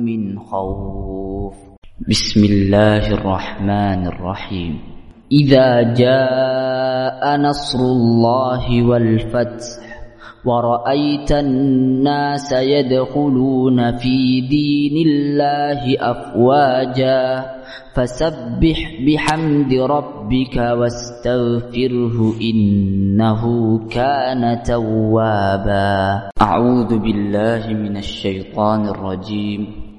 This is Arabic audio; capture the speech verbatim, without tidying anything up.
من خوف. بسم الله الرحمن الرحيم. إذا جاء نصر الله والفتح ورأيت الناس يدخلون في دين الله أفواجا فسبح بحمد ربك واستغفره إنه كان توابا. أعوذ بالله من الشيطان الرجيم.